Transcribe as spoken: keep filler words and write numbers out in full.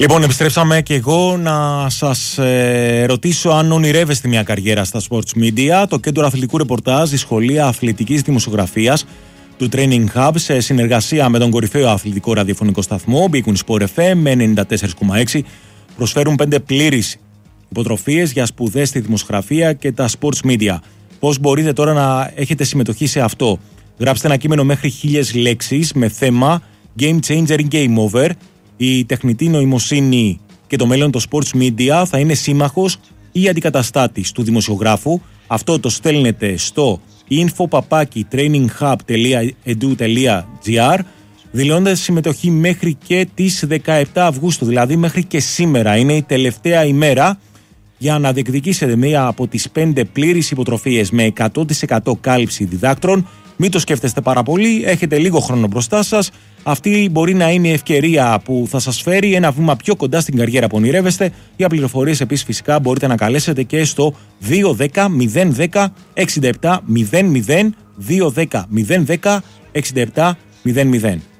Λοιπόν, επιστρέψαμε και εγώ να σας ε, ρωτήσω αν ονειρεύεστε μια καριέρα στα sports media. Το κέντρο αθλητικού ρεπορτάζ, η σχολεία αθλητικής δημοσιογραφίας του Training Hub, σε συνεργασία με τον κορυφαίο αθλητικό ραδιοφωνικό σταθμό Big Sport εφ εμ ενενήντα τέσσερα κόμμα έξι, προσφέρουν πέντε πλήρεις υποτροφίες για σπουδές στη δημοσιογραφία και τα sports media. Πώς μπορείτε τώρα να έχετε συμμετοχή σε αυτό? Γράψτε ένα κείμενο μέχρι χίλιες λέξεις με θέμα Game Changer ή Game Over. Η τεχνητή νοημοσύνη και το μέλλον των sports media θα είναι σύμμαχος ή αντικαταστάτης του δημοσιογράφου. Αυτό το στέλνετε στο info παπάκι traininghub τελεία edu τελεία gr, δηλώνοντας συμμετοχή μέχρι και τις δεκαεπτά Αυγούστου, δηλαδή μέχρι και σήμερα. Είναι η τελευταία ημέρα για να διεκδικήσετε μία από τις πέντε πλήρεις υποτροφίες με εκατό τοις εκατό κάλυψη διδάκτρων. Μην το σκέφτεστε πάρα πολύ, έχετε λίγο χρόνο μπροστά σας. Αυτή μπορεί να είναι η ευκαιρία που θα σας φέρει ένα βήμα πιο κοντά στην καριέρα που ονειρεύεστε. Για πληροφορίες επίσης φυσικά μπορείτε να καλέσετε και στο δύο ένα μηδέν ένα μηδέν έξι επτά μηδέν μηδέν, δύο ένα μηδέν ένα μηδέν έξι επτά μηδέν μηδέν.